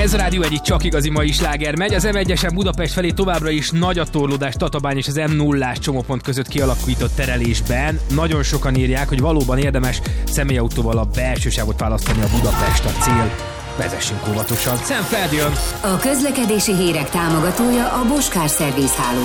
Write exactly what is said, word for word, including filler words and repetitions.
Ez a Rádió egyik csak igazi mai sláger megy. Az em egyesen Budapest felé továbbra is nagy a torlódás Tatabány és az em nullás csomópont között kialakított terelésben. Nagyon sokan írják, hogy valóban érdemes személyautóval a belső sávot választani, a Budapest a cél. Vezessünk óvatosan. Szemfeld jön! A közlekedési hírek támogatója a Bosch Car Service háló.